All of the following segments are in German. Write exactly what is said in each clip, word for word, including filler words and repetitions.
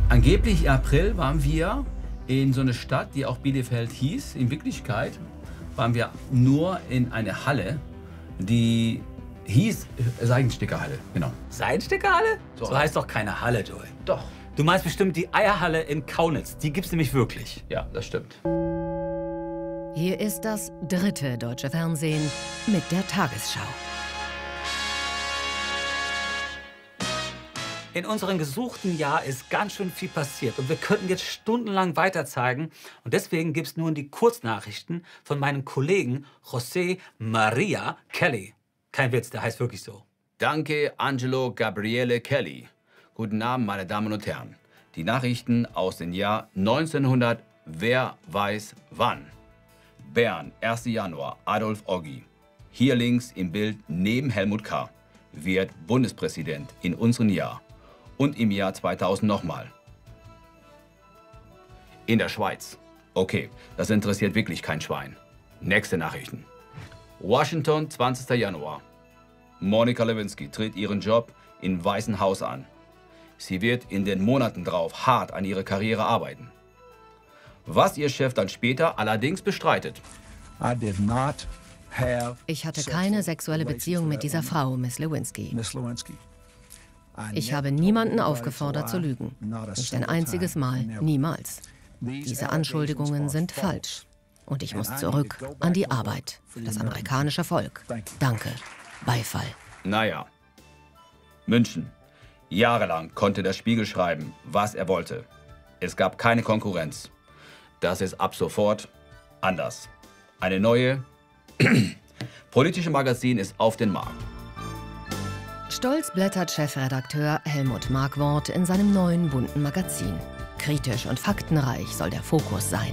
Angeblich im April waren wir in so einer Stadt, die auch Bielefeld hieß. In Wirklichkeit waren wir nur in einer Halle, die hieß Seidenstickerhalle. Genau. Seidenstickerhalle? So, so heißt doch keine Halle, Joey. Doch. Du meinst bestimmt die Eierhalle in Kaunitz. Die gibt's nämlich wirklich. Ja, das stimmt. Hier ist das dritte deutsche Fernsehen mit der Tagesschau. In unserem gesuchten Jahr ist ganz schön viel passiert und wir könnten jetzt stundenlang weiter zeigen. Und deswegen gibt es nun die Kurznachrichten von meinem Kollegen José Maria Kelly. Kein Witz, der heißt wirklich so. Danke, Angelo Gabriele Kelly. Guten Abend, meine Damen und Herren. Die Nachrichten aus dem Jahr neunzehnhundert, wer weiß wann. Bern, erster Januar, Adolf Oggi. Hier links im Bild neben Helmut K. wird Bundespräsident in unserem Jahr. Und im Jahr zweitausend nochmal. In der Schweiz. Okay, das interessiert wirklich kein Schwein. Nächste Nachrichten. Washington, zwanzigster Januar. Monica Lewinsky tritt ihren Job im Weißen Haus an. Sie wird in den Monaten drauf hart an ihrer Karriere arbeiten. Was ihr Chef dann später allerdings bestreitet. I did not have Ich hatte keine sexuelle Beziehung mit dieser Frau, Miss Lewinsky. Miss Lewinsky. Ich habe niemanden aufgefordert zu lügen. Nicht ein einziges Mal, niemals. Diese Anschuldigungen sind falsch. Und ich muss zurück an die Arbeit für das amerikanische Volk. Danke. Beifall. Naja. München. Jahrelang konnte der Spiegel schreiben, was er wollte. Es gab keine Konkurrenz. Das ist ab sofort anders. Eine neue politische Magazin ist auf den Markt. Stolz blättert Chefredakteur Helmut Markwort in seinem neuen bunten Magazin. Kritisch und faktenreich soll der Fokus sein.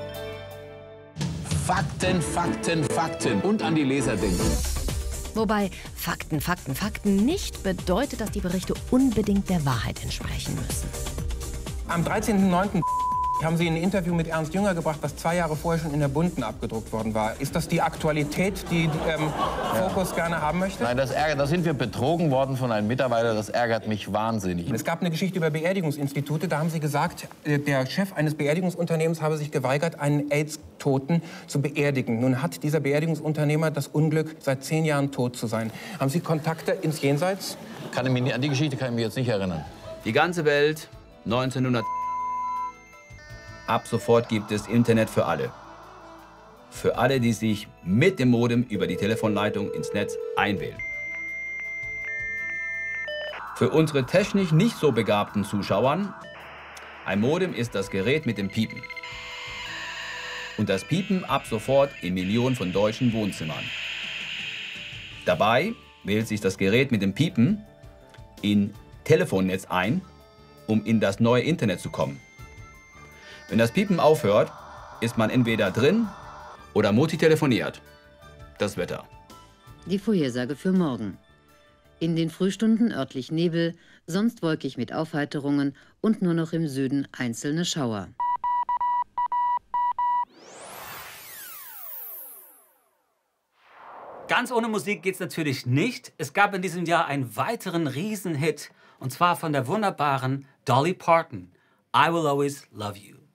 Fakten, Fakten, Fakten. Und an die Leser denken. Wobei Fakten, Fakten, Fakten nicht bedeutet, dass die Berichte unbedingt der Wahrheit entsprechen müssen. Am dreizehnten neunten haben Sie ein Interview mit Ernst Jünger gebracht, das zwei Jahre vorher schon in der Bunten abgedruckt worden war. Ist das die Aktualität, die ähm, Fokus gerne haben möchte? Nein, das ärgert, da sind wir betrogen worden von einem Mitarbeiter. Das ärgert mich wahnsinnig. Es gab eine Geschichte über Beerdigungsinstitute. Da haben Sie gesagt, der Chef eines Beerdigungsunternehmens habe sich geweigert, einen AIDS-Toten zu beerdigen. Nun hat dieser Beerdigungsunternehmer das Unglück, seit zehn Jahren tot zu sein. Haben Sie Kontakte ins Jenseits? Kann ich mich, an die Geschichte kann ich mich jetzt nicht erinnern. Die ganze Welt, neunzehnhundert. Ab sofort gibt es Internet für alle. Für alle, die sich mit dem Modem über die Telefonleitung ins Netz einwählen. Für unsere technisch nicht so begabten Zuschauern, ein Modem ist das Gerät mit dem Piepen. Und das Piepen ab sofort in Millionen von deutschen Wohnzimmern. Dabei wählt sich das Gerät mit dem Piepen in Telefonnetz ein, um in das neue Internet zu kommen. Wenn das Piepen aufhört, ist man entweder drin oder Mutti telefoniert. Das Wetter. Die Vorhersage für morgen. In den Frühstunden örtlich Nebel, sonst wolkig mit Aufheiterungen und nur noch im Süden einzelne Schauer. Ganz ohne Musik geht's natürlich nicht. Es gab in diesem Jahr einen weiteren Riesenhit, und zwar von der wunderbaren Dolly Parton. I Will Always Love You.